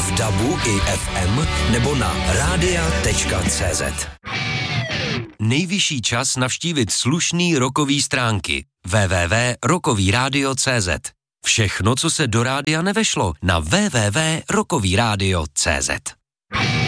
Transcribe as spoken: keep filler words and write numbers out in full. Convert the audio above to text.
v dabu i ef em nebo na radia tečka cé zet. Nejvyšší čas navštívit slušný rockový stránky w w w tečka rockový rádio tečka cé zet. Všechno, co se do rádia nevešlo, na w w w tečka rockový rádio tečka cé zet.